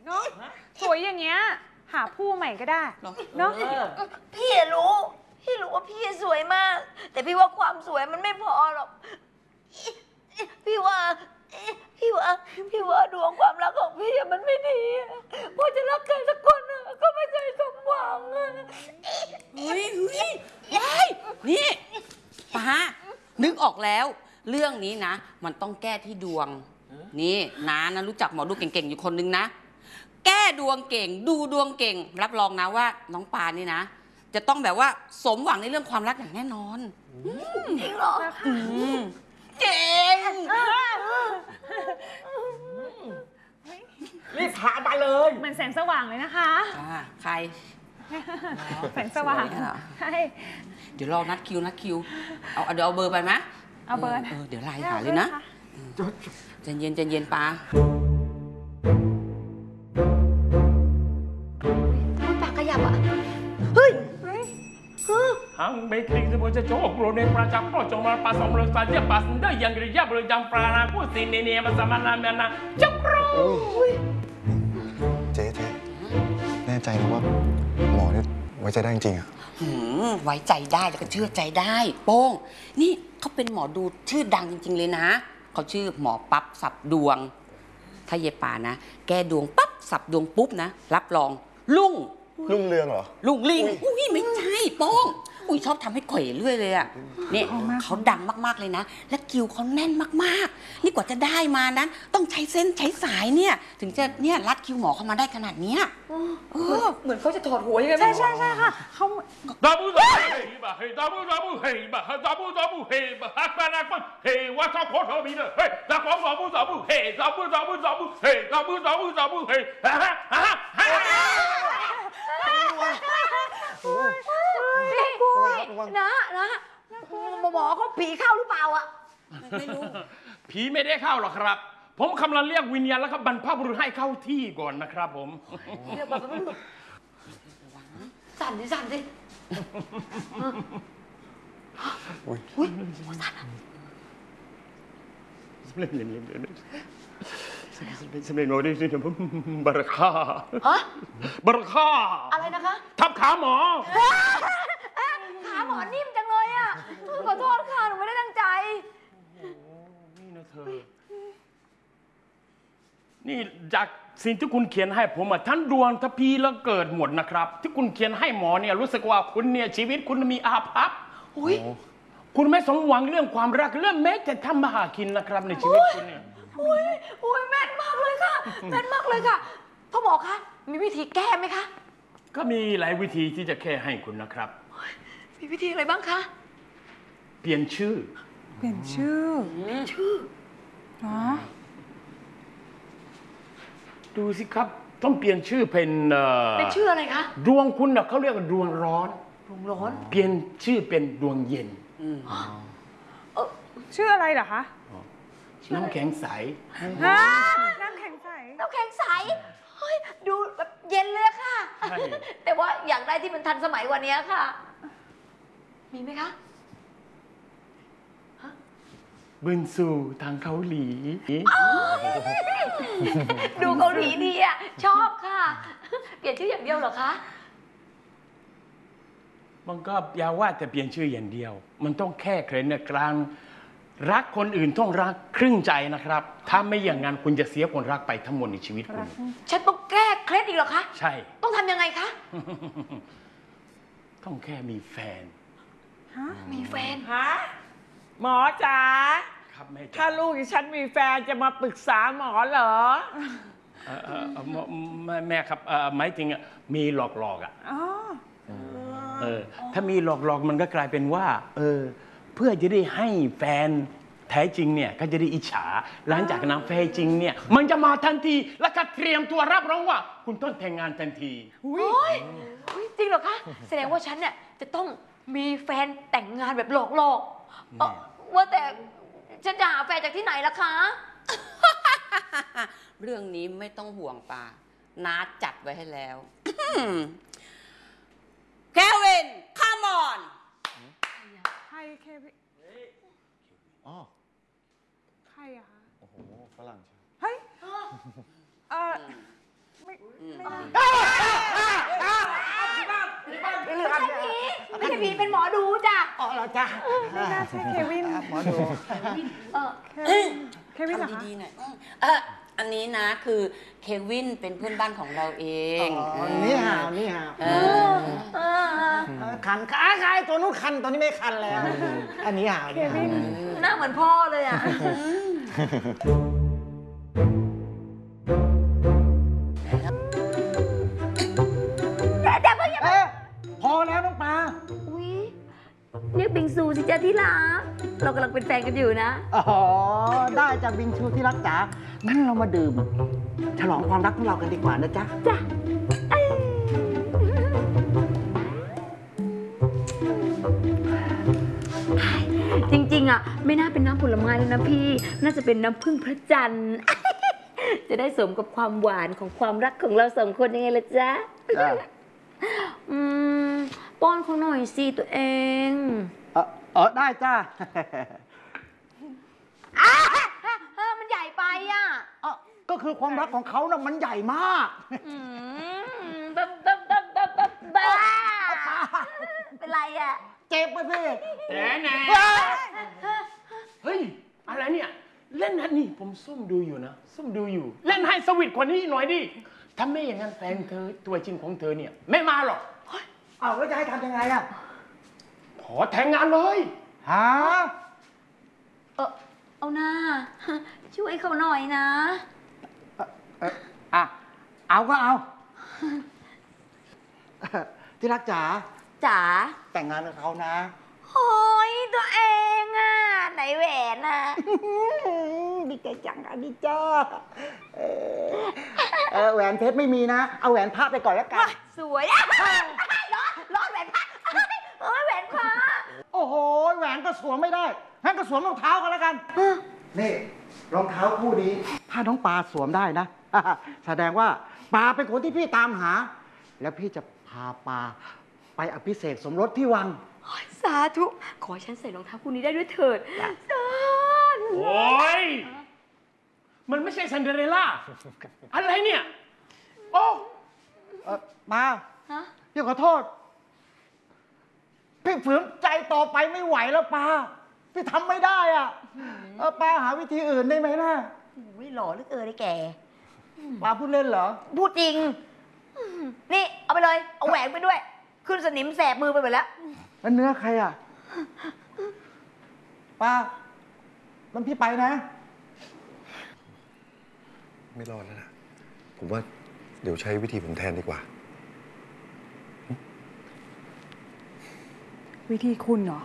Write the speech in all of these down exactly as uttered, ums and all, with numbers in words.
เนาะสวยอย่างเงี้ยหาผู้ใหม่ก็ได้เนาะพี่รู้พี่รู้ว่าพี่สวยมาก แต่พี่ว่าความสวยมันไม่พอหรอกพี่ว่าพี่ว่าพี่ว่าดวงความรักของพี่มันไม่ดีพอจะรักใครสักคนก็ไม่เคยสมหวังเฮ้ยเฮ้ยว้ายนี่ป้านึกออกแล้วเรื่องนี้นะมันต้องแก้ที่ดวงนี่น้านะรู้จักหมอดูเก่งๆอยู่คนนึงนะแก้ดวงเก่งดูดวงเก่งรับรองนะว่าน้องปานี่นะจะต้องแบบว่าสมหวังในเรื่องความรักอย่างแน่นอนจริงเหรอเก่งรีบพามาเลยมันแสงสว่างเลยนะคะใครแสงสว่างใช่เดี๋ยวรอนัดคิวนัดคิวเอาเดี๋ยวเอาเบอร์ไปไหมเอาเบอร์เออเดี๋ยวไลน์หาเลยนะใจเย็นใจเย็นปาปากขยับอ่ะเฮ้ยฮังเบคลิงจะพูดจะโจกโรเนปราจับก็จงมาปาสองเลยปาเจียปาสินได้ยังกระยับเลยยังปลานาผู้สินเนียมาสมานาเมียนาจักรเจ๊เจ๊แน่ใจนะว่าหมอนี่ไว้ใจได้จริงๆอ่ะไว้ใจได้แล้วก็เชื่อใจได้โป้งนี่เขาเป็นหมอดูชื่อดังจริงๆเลยนะเขาชื่อหมอปั๊บสับดวงถ้าเยป่านะแกดวงปั๊บสับดวงปุ๊บนะรับรองลุ่งลุ่งเรืองเหรอลุ่งลิงอุ้ยไม่ใช่โป้งอุ้ยชอบทำให้เขวเรื่อยเลยอ่ะนี่เขาดังมากๆเลยนะและคิวเขาแน่นมากๆนี่กว่าจะได้มานั้นต้องใช้เส้นใช้สายเนี่ยถึงจะเนี่ยรัดคิวหมอเข้ามาได้ขนาดนี้เหมือนเขาจะถอดหัวยังไงใช่ใช่ใช่ค่ะเขาดับเบิ้ลดับเฮ้ยบ้าเฮ้ยดับเบิ้ลดับเบิ้ลเฮ้ยบ้าดับเบิ้ลดับเบิ้ลเฮ้ยบ้าฮักบ้านักบ้าเฮ้ยว่าชอบโคตรมีเลยเฮ้ยดับเบิ้ลดับเบิ้ลดับเบิ้ลเฮ้ยดับเบิ้ลดับเบิ้ลดับเบิ้ลเฮ้ยดับเบิ้ลดับเบิ้ลดับเบิ้ลเฮ้ยฮ่าฮ่าฮ่าฮ่านะนะหมอเขาผีเข้าหรือเปล่าอ่ะไม่รู้ผีไม่ได้เข้าหรอกครับผมกำลังเรียกวิญญาณแล้วก็บรรพบุรุษให้เข้าที่ก่อนนะครับผมเรียกบรรพบุรุษสั่นดิสั่นดิอุ้ยอุ้ยสั่นอ่ะเล่นเล่นเล่นเล่นสมัยโน้ตนี่ผมบาร์ค่าฮะบาร์ค่าอะไรนะคะทับขาหมอขาหมอนิ่มจังเลยอ่ะขอโทษค่ะหนูไม่ได้ตั้งใจนี่นะเธอนี่จากสิ่งที่คุณเขียนให้ผมอ่ะทั้งดวงทัพพีแล้วเกิดหมดนะครับที่คุณเขียนให้หมอเนี่ยรู้สึกว่าคุณเนี่ยชีวิตคุณมีอาภัพอุ้ยคุณไม่สมหวังเรื่องความรักเรื่องแม้แต่ทำมาหากินนะครับในชีวิตคุณเนี่ยอุ้ยอุ้ยแม่นมากเลยค่ะแม่นมากเลยค่ะพ่อหมอคะมีวิธีแก้ไหมคะก็มีหลายวิธีที่จะแก้ให้คุณนะครับมีวิธีอะไรบ้างคะเปลี่ยนชื่อเปลี่ยนชื่อชื่อฮะดูสิครับต้องเปลี่ยนชื่อเป็นเป็นชื่ออะไรคะดวงคุณน่ะเขาเรียกว่าดวงร้อนดวงร้อนเปลี่ยนชื่อเป็นดวงเย็นชื่ออะไรเหรอคะน้ำแข็งใสน้ำแข็งใสน้ำแข็งใสเฮ้ยดูแบบเย็นเลยค่ะแต่ว่าอยากได้ที่มันทันสมัยกว่านี้ค่ะมีไหมคะบินสู่ทางเกาหลีดูเกาหลีดีอ่ะชอบค่ะเปลี่ยนชื่ออย่างเดียวเหรอคะมันก็อย่าว่าแต่เปลี่ยนชื่ออย่างเดียวมันต้องแค่เคล็ดในกลางรักคนอื่นต้องรักครึ่งใจนะครับถ้าไม่อย่างนั้นคุณจะเสียคนรักไปทั้งหมดในชีวิตคุณฉันต้องแก้เคล็ดอีกเหรอคะใช่ต้องทำยังไงคะต้องแค่มีแฟนมีแฟนฮะหมอจ๋าครับแม่ถ้าลูกดิฉันมีแฟนจะมาปรึกษาหมอเหรอแม่ครับหมายถึงมีหลอกหลอกอ่ะเออถ้ามีหลอกหลอกมันก็กลายเป็นว่าเออเพื่อจะได้ให้แฟนแท้จริงเนี่ยก็จะได้อิจฉาหลังจากนั้นแฟนจริงเนี่ยมันจะมาทันทีแล้วก็เตรียมตัวรับรองว่าคุณต้องแต่งงานทันทีอุ้ยจริงเหรอคะแสดงว่าฉันเนี่ยจะต้องมีแฟนแต่งงานแบบหลอกหลอกว่าแต่ฉันจะหาแฟนจากที่ไหนล่ะคะเรื่องนี้ไม่ต้องห่วงป่าน้าจัดไว้ให้แล้วเควิน come on ใครเควินอ๋อใครอะคะโอ้โหฝรั่งใช่เฮ้ยเออไม่ไม่ใช่ผีเป็นหมอดูจ้ะอ๋อเหรอจ๊ะไม่น่าใช่เควินหมอดูเควินเหรอทำคะดีๆหน่อยอืมเอ่ออันนี้นะคือเควินเป็นเพื่อนบ้านของเราเองอ๋อนี่ฮาวนี่ฮาวเออเออเออคันขาคายตัวนู้นคันตัวนี้ไม่คันแล้ว อันนี้ฮาวเคนี่วิฮาวนหน้าเหมือนพ่อเลยอ่ะเอ๊ะพอแล้วน้องปลาอุ๊ยเรียกบิงซูสิจ้าที่รัก เรากำลังเป็นแฟนกันอยู่นะอ๋อ ได้จากบิงชูที่รักจ๋างั้นเรามาดื่ม ฉลองความรักของเรากันดีกว่านะจ๊ะจ้ะเอ้ยจริงๆอ่ะ ไม่น่าเป็นน้ำผลไม้เลยนะพี่ น่าจะเป็นน้ำผึ้งพระจันทร์ จะได้สมกับความหวานของความรักของเราสองคนยังไงล่ะจ๊ะจ้ะอืม ป้อนเขาหน่อยสิตัวเองเออเออได้จ้าอ้าเออมันใหญ่ไปอ่ะอ่ะก็คือความรักของเขาน่ะมันใหญ่มากอืมบ้าบ้าบ้าบ้าบ้าบ้าเป็นไรอ่ะเจ็บไปสิแหน่แหน่เฮ้ย อะไรเนี่ย เล่นนะนี่ผมซุ่มดูอยู่นะ ซุ่มดูอยู่ เล่นให้สวิตกว่านี้หน่อยดิ ถ้าไม่อย่างนั้นแฟนเธอตัวจริงของเธอเนี่ย ไม่มาหรอกเอาแล้วจะให้ทำยังไงอ่ะขอแต่งงานเลยฮะเออเอาหน้า ช่วยเขาหน่อยนะเอ่ออ่ะ เอาก็เอา ที่รักจ๋าจ๋าแต่งงานกับเขานะโอ้ยตัวเองอ่ะ ไหนแหวนอ่ะดีใจจังอันนี้จ้าเออเออแหวนเพชรไม่มีนะ เอาแหวนพระไปก่อนแล้วกันสวยอ่ะร้อนร้อนแหวนพระเอ้ยแหวนพระโอ้โห แหวนก็สวมไม่ได้งั้นก็สวมรองเท้ากันแล้วกัน นี่รองเท้าคู่นี้ ถ้าน้องปลาสวมได้นะ แสดงว่าปลาเป็นคนที่พี่ตามหา แล้วพี่จะพาปลาไปอภิเษกสมรสที่วังสาธุ ขอให้ฉันใส่รองเท้าคู่นี้ได้ด้วยเถิดสาธุโอ้ย มันไม่ใช่ซันเดอเรลล่า อะไรเนี่ย โอ้เออมาฮะพี่ขอโทษ พี่ฝืนใจต่อไปไม่ไหวแล้วปลาพี่ทำไม่ได้อ่ะเออปลาหาวิธีอื่นได้ไหมนะอุ้ยหล่อเหลือเกินไอ้แกปลาพูดเล่นเหรอพูดจริง นี่ เอาไปเลย เอาแหวนไปด้วย ขึ้นสนิมแสบมือไปหมดแล้วแล้วเนื้อใครอ่ะป้ามันพี่ไปนะไม่รอดแล้วนะผมว่าเดี๋ยวใช้วิธีผมแทนดีกว่าวิธีคุณเหรอ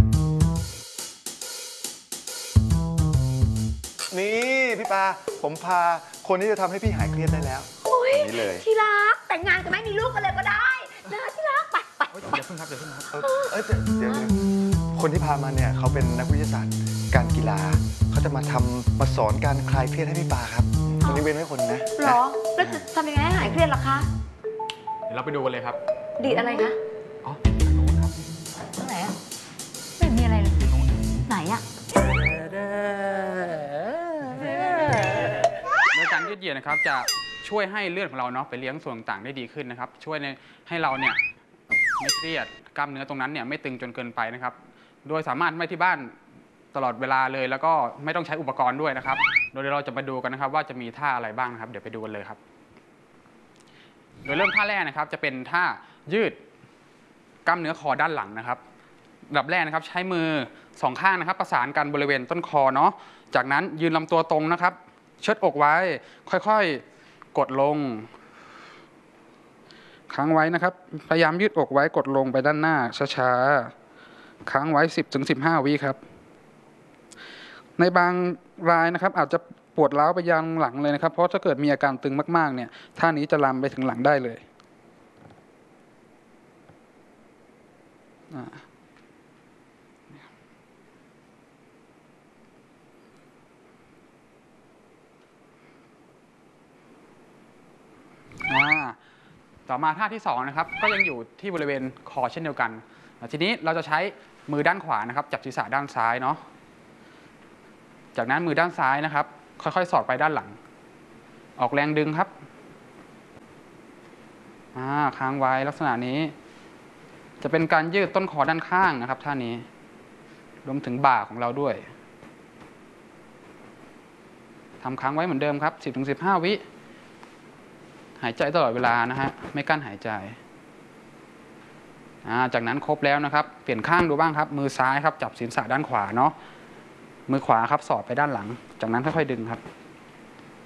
นี่พี่ปาผมพาคนที่จะทำให้พี่หายเครียดได้แล้วโอ้ยนี่เลยที่รัก แต่งงานกันไหมมีลูกกันเลยก็ได้นะที่รัก ไปไปเดี๋ยวเพิ่งครับเดี๋ยวเพิ่งครับเออเอ้ยเดี๋ยวเดี๋ยวเดี๋ยวคนที่พามาเนี่ยเขาเป็นนักวิทยาศาสตร์การกีฬาเขาจะมาทำมาสอนการคลายเครียดให้พี่ปาครับคนนี้เว้นไว้คนนะเหรอ แล้วจะทำยังไงให้หายเครียดล่ะคะเดี๋ยวเราไปดูกันเลยครับดีดอะไรคะอ๋อทางโน้นครับตรงไหนอะไม่มีอะไรเลยไหนอะโดยการยืดเหยียดนะครับจะช่วยให้เลือดของเราเนาะไปเลี้ยงส่วนต่างๆได้ดีขึ้นนะครับ ช่วยในให้เราเนี่ยไม่เครียดกล้ามเนื้อตรงนั้นเนี่ยไม่ตึงจนเกินไปนะครับ โดยสามารถไม่ที่บ้านตลอดเวลาเลยแล้วก็ไม่ต้องใช้อุปกรณ์ด้วยนะครับ โดยเราจะมาดูกันนะครับ ว่าจะมีท่าอะไรบ้างนะครับ เดี๋ยวไปดูกันเลยครับ โดยเริ่มท่าแรกนะครับ จะเป็นท่ายืดกล้ามเนื้อคอด้านหลังนะครับอันดับแรกนะครับใช้มือสองข้างนะครับ ประสานกันบริเวณต้นคอเนาะจากนั้นยืนลำตัวตรงนะครับ เชิดอกไว้ค่อยๆกดลงค้างไว้นะครับ พยายามยืดอกไว้กดลงไปด้านหน้าช้าๆค้างไว้ สิบถึงสิบห้า วิครับ ในบางรายนะครับอาจจะปวดร้าวไปยังหลังเลยนะครับ เพราะถ้าเกิดมีอาการตึงมากๆเนี่ยท่านี้จะลามไปถึงหลังได้เลยอ่าต่อมาท่าที่สองนะครับก็ยังอยู่ที่บริเวณคอเช่นเดียวกัน ทีนี้เราจะใช้มือด้านขวานะครับจับศีรษะด้านซ้ายเนาะจากนั้นมือด้านซ้ายนะครับค่อยๆสอดไปด้านหลัง ออกแรงดึงครับอ่าค้างไว้ลักษณะนี้ จะเป็นการยืดต้นคอด้านข้างนะครับท่านี้รวมถึงบ่าของเราด้วยทำค้างไว้เหมือนเดิมครับ สิบถึงสิบห้า วิหายใจตลอดเวลานะฮะไม่กั้นหายใจอ่าจากนั้นครบแล้วนะครับเปลี่ยนข้างดูบ้างครับมือซ้ายครับจับศีรษะด้านขวาเนาะมือขวาครับสอดไปด้านหลังจากนั้นค่อยๆดึงครับ